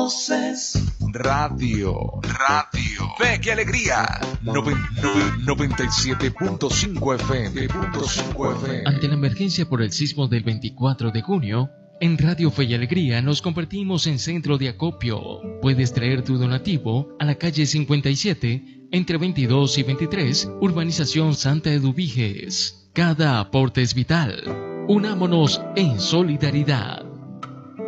voces. Radio. Fe y Alegría. 97.5 FM. Ante la emergencia por el sismo del 24 de junio, en Radio Fe y Alegría nos convertimos en centro de acopio. Puedes traer tu donativo a la calle 57, entre 22 y 23, Urbanización Santa Eduviges. Cada aporte es vital. Unámonos en solidaridad.